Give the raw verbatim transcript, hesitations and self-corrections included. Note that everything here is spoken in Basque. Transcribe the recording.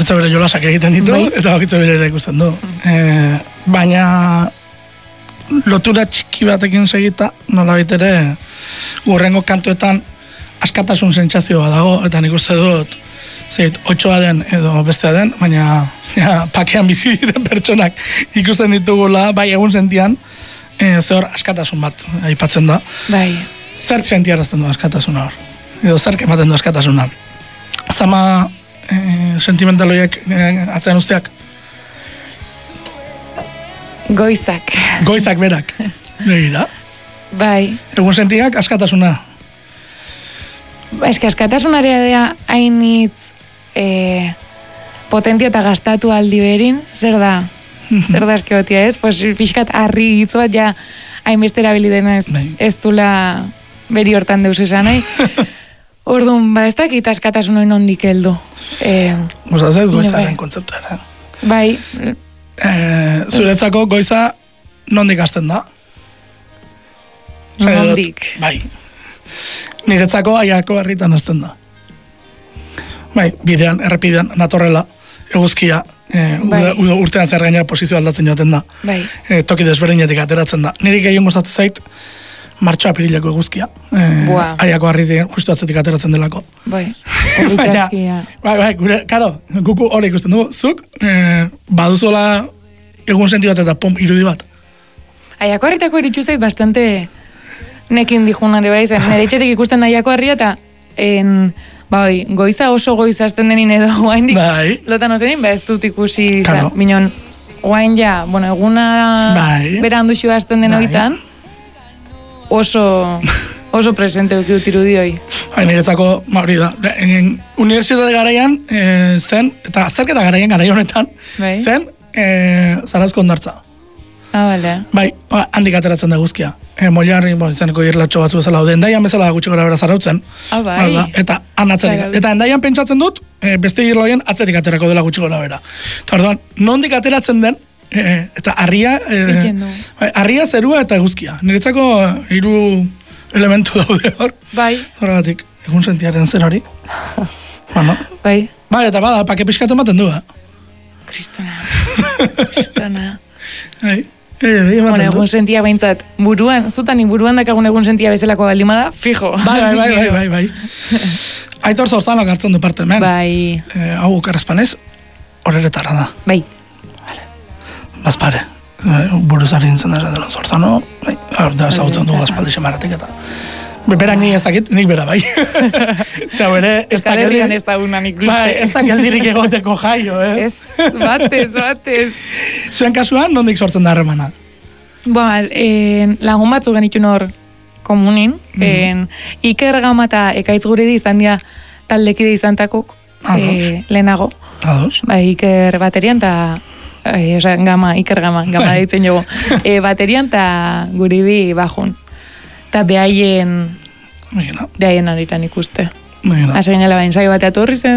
bakoitza bere jolasak egiten ditu, bai. Eta bakoitza bere ere ikusten du. E, baina lotura txiki batekin segita, nola ere gurrengo kantuetan askatasun sentsazioa dago, eta nik uste dut, zeit, otxoa den edo bestea den, baina ja, pakean bizi diren pertsonak ikusten ditugula, bai egun sentian, e, ze hor askatasun bat aipatzen da. Bai. Zerk sentiarazten du askatasuna hor, edo zerk ematen du askatasuna. Zama e, sentimentaloiek e, atzean usteak? Goizak. Goizak berak, begira. Bai. Egun sentiak askatasuna. Ba, eski askatasunarea dea hainitz e, potentia eta gastatu aldi berin, zer da? Zer da eski batia ez? Pues pixkat harri hitz bat ja hainbeste erabiliden ez, ez dula beri hortan deus esan, nahi? Orduan, ba, ez dakit askatasun hori nondik heldu. E, Goza ez goizaren kontzeptuera. Bai. E, zuretzako goiza nondik hasten da? Nondik? Bai. Niretzako aiako herritan hasten da. Bai, bidean, errepidean, natorrela, eguzkia, e, bai. uda, urtean zer gainera posizio aldatzen joaten da. Bai. E, toki desberdinetik ateratzen da. Nirik egin gozatzen zait, martxoa apirilako eguzkia. E, aiako herritik justu atzetik ateratzen delako. Bai, Baina, bai, bai, gure, karo, guku hori ikusten dugu, zuk, e, baduzola egun senti bat eta pom, irudi bat. Aiako herritako eritxu zait bastante nekin dijunare bai zen. Nere itxetik ikusten da aiako herria eta en, bai, goiza oso goiza azten denin edo guain dik, bai. Lotan ozenin, ba ez dut ikusi claro. Zan, minon, guain ja, bueno, eguna bai. Beran duxu azten den oitan, bai. Oso... oso presente dut irudi hoi. Hain niretzako, hori da, unibertsitate garaian e, zen, eta azterketa garaian garai honetan, bai. Zen e, Zarauzko hondartza. Ah, bale. Bai, handik ateratzen da guzkia. E, Moilarri, bon, izeneko irlatxo batzu bezala hau, endaian bezala gutxi gara bera Zarautzen. Ah, bai. Da, eta han atzetik, eta endaian pentsatzen dut, e, beste irloien atzetik aterako dela gutxi gara bera. Eta orduan, nondik ateratzen den, e, eta harria, e, bai, harria zerua eta guzkia. Niretzako hiru elementu daude hor. Bai. Horregatik, egun sentiaren zen hori. Bueno. Bai. Bai, eta bada, pake pixkatu ematen du, eh? Kristona. Kristona. Bai. E, e, bueno, egun sentia behintzat, buruan, zutan buruan dakagun egun sentia bezalako baldimada, fijo. Bai, bai, bai, bai, bai, bai. Aitor Zorzalak hartzen du parte, men. Bai. E, hau ukarrezpanez, horretara da. Bai. Bazpare. Buruzari nintzen da dela Zorzano, bai, da zautzen du gazpaldi semaratik eta berak ni ez dakit, nik bera bai. Zau ere, ez da geldirik ez da unan ikuste. Bai, ez da geldirik egoteko jaio, ez? Ez, batez, batez. Zuen kasuan, nondik sortzen da harremana? Ba, eh, lagun batzu genitun hor komunin, mm-hmm. eh, Iker Gama eta Ekaitz Guridi izan dira taldekide izan takuk eh, lehenago. Ados. Ba, Iker baterian eta Eh, oza, gama, Iker Gama, gama ditzen jogo. Eh, baterian eta Guridi bajun. Eta behaien, behaien aritan ikuste. Hase gainala bain, saio batea torri zen,